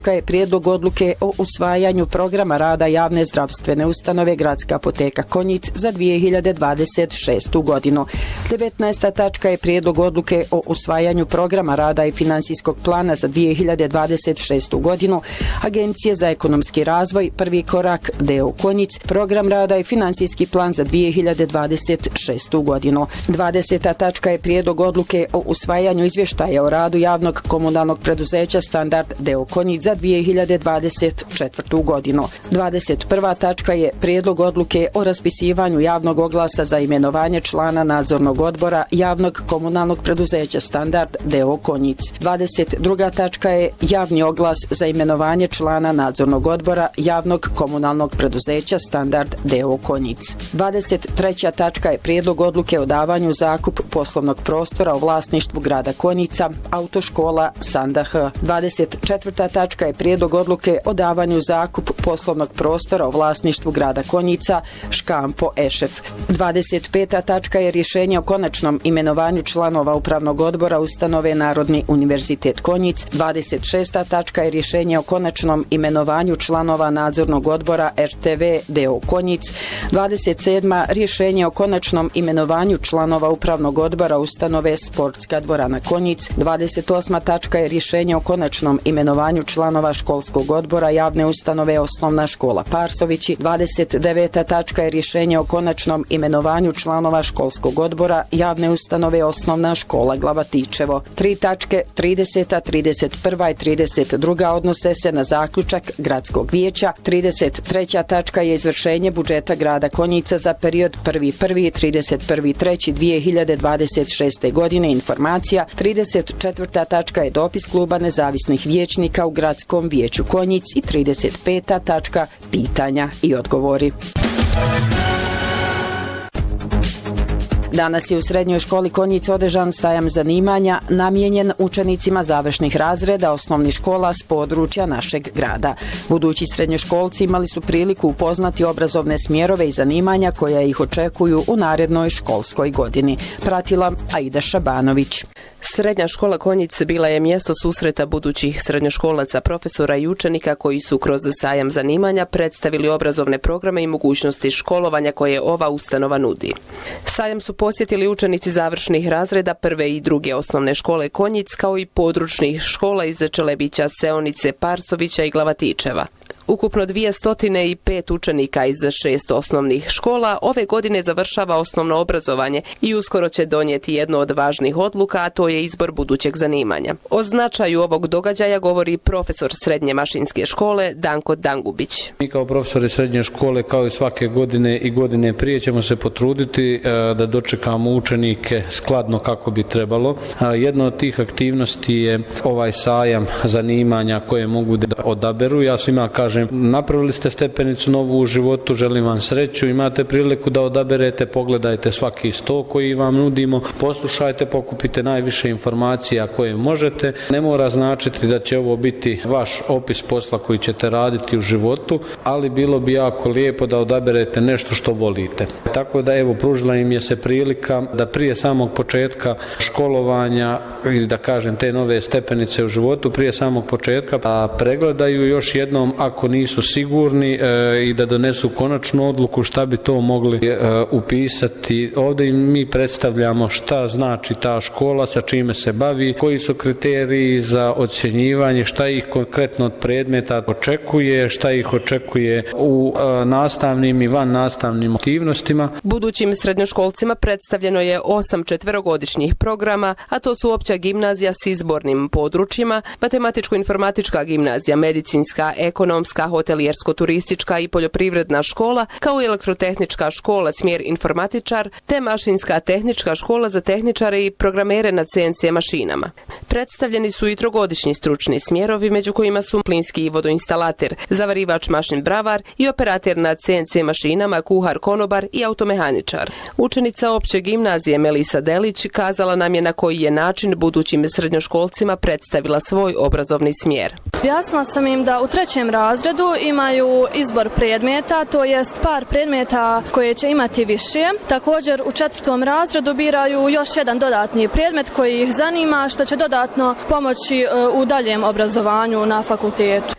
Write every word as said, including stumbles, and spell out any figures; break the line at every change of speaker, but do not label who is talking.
je prijedlog odluke o usvajanju programa rada javne zdravstvene ustanove Gradska apoteka Konjic za dvije hiljade dvadeset šestu godinu. devetnaesta tačka je prijedlog odluke o usvajanju programa rada i finansijskog plana za dvije hiljade dvadeset šestu godinu Agencije za ekonomski razvoj, prvi korak D O Konjic, program rada i finansijski plan za dvije hiljade dvadeset šestu godinu. dvadeseta tačka je prijedlog odluke o usvajanju izvještaja o radu javnog komunalnog preduzeća Standard D O Konjic za dvije hiljade dvadeset četvrtu godinu. dvadeset prva tačka je prijedlog odluke o raspisivanju javnog oglasa za imenovanje člana nadzornog odbora javnog komunalnog preduzeća Standard D O Konjic. dvadeset druga tačka je javni oglas za imenovanje člana nadzornog odbora javnog komunalnog preduzeća Standard D O Konjic. dvadeset treća tačka je prijedlog odluke o davanju zakup poslovnog prostora u vlasništvu grada Konjica, autoškola Sanda H. dvadeset četvrta tačka je prijedlog odluke o davanju zakup poslovnog prostora u vlasništvu grada Konjica, Škampo Ešef. dvadeset peta tačka je rješenje o konačnom imenovanju članova upravnog odbora ustanove Narodni univerzitet Konjic. dvadeset šesta tačka je rješenje o konačnom imenovanju članova nadzornog odbora R T V D O Konjic. dvadeset sedma rješenje o konačnom imenovanju članova upravnog odbora ustanove Sportska dvorana Konjic. dvadeset osma tačka je rješenje o konačnom imenovanju članova školskog odbora javne ustanove Osnovna škola Parsovići. dvadeset deveta tačka je rješenje o konačnom imenovanju članova školskog odbora javne ustanove Osnovna škola Glavatičevo. Tri tačke, trideseta, trideset prva i trideset druga odnose se na zaključak gradskog vijeća. trideset treća tačka je izvršenje budžeta grada Konjica za period prvi prvog do trideset prvog trećeg dvije hiljade dvadeset šeste. godine informacija. trideset četvrta tačka je dopis kluba nezavisnih vijećnika u gradskom vijeću Konjic i trideset peta tačka pitanja i odgovori. Danas je u srednjoj školi Konjic održan sajam zanimanja namijenjen učenicima završnih razreda osnovnih škola s područja našeg grada. Budući srednjoškolci imali su priliku upoznati obrazovne smjerove i zanimanja koja ih očekuju u narednoj školskoj godini. Pratila Aida Šabanović.
Srednja škola Konjic bila je mjesto susreta budućih srednjoškolaca, profesora i učenika koji su kroz sajam zanimanja predstavili obrazovne programe i mogućnosti školovanja koje ova ustanova nudi. Sajam su posjetili učenici završnih razreda prve i druge osnovne škole Konjic kao i područnih škola iz Čelebića, Seonice, Parsovića i Glavatičeva. Ukupno dvjesto pet učenika iz šest osnovnih škola ove godine završava osnovno obrazovanje i uskoro će donijeti jedno od važnih odluka, a to je izbor budućeg zanimanja. O značaju ovog događaja govori profesor srednje mašinske škole Danko Dangubić.
Mi kao profesori srednje škole, kao i svake godine i godine prije, ćemo se potruditi da dočekamo učenike skladno kako bi trebalo. Jedna od tih aktivnosti je ovaj sajam zanimanja koje mogu da odaberu. Ja svima kažem, napravili ste stepenicu novu u životu, želim vam sreću, imate priliku da odaberete, pogledajte svaki sto koji vam nudimo, poslušajte, pokupite najviše informacija koje možete. Ne mora značiti da će ovo biti vaš opis posla koji ćete raditi u životu, ali bilo bi jako lijepo da odaberete nešto što volite. Tako da evo, pružila im je se prilika da prije samog početka školovanja ili da kažem te nove stepenice u životu, prije samog početka a pregledaju još jednom ako nisu sigurni e, i da donesu konačnu odluku šta bi to mogli e, upisati. Ovdje im mi predstavljamo šta znači ta škola, sa čime se bavi, koji su kriteriji za ocjenjivanje, šta ih konkretno od predmeta očekuje, šta ih očekuje u e, nastavnim i van nastavnim aktivnostima.
Budućim srednjoškolcima predstavljeno je osam četverogodišnjih programa, a to su opća gimnazija s izbornim područjima, matematičko-informatička gimnazija, medicinska, ekonomska, hotelijersko-turistička i poljoprivredna škola, kao i elektrotehnička škola smjer informatičar, te mašinska tehnička škola za tehničare i programere na C N C mašinama. Predstavljeni su i trogodišnji stručni smjerovi, među kojima su plinski vodoinstalater, zavarivač mašin bravar i operater na C N C mašinama, kuhar konobar i automehaničar. Učenica opće gimnazije Melisa Delić kazala nam je na koji je način budućim srednjoškolcima predstavila svoj obrazovni smjer.
Objasnila sam im da u trećem razredu imaju izbor predmeta, to jest par predmeta koje će imati više. Također u četvrtom razredu biraju još jedan dodatni predmet koji ih zanima, što će dodatno pomoći u daljem obrazovanju na fakultetu.